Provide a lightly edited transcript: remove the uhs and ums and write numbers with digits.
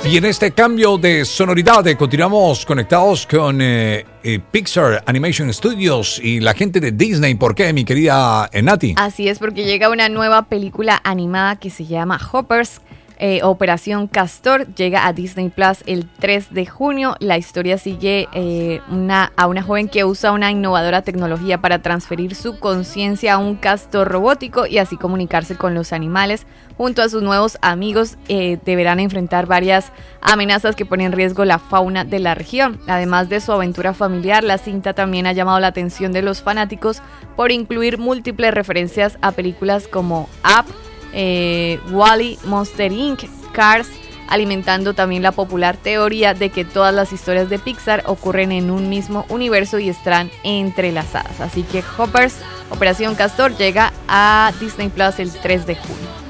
Y en este cambio de sonoridad continuamos conectados con Pixar Animation Studios y la gente de Disney. ¿Por qué, mi querida Nati? Así es, porque llega una nueva película animada que se llama Hoppers. Operación Castor llega a Disney Plus el 3 de junio. La historia sigue a una joven que usa una innovadora tecnología para transferir su conciencia a un castor robótico y así comunicarse con los animales. Junto a sus nuevos amigos deberán enfrentar varias amenazas que ponen en riesgo la fauna de la región. Además de su aventura familiar, la cinta también ha llamado la atención de los fanáticos por incluir múltiples referencias a películas como Up, Wall-E, Monster Inc., Cars, alimentando también la popular teoría de que todas las historias de Pixar ocurren en un mismo universo y están entrelazadas. Así que Hoppers, Operación Castor, llega a Disney Plus el 3 de junio.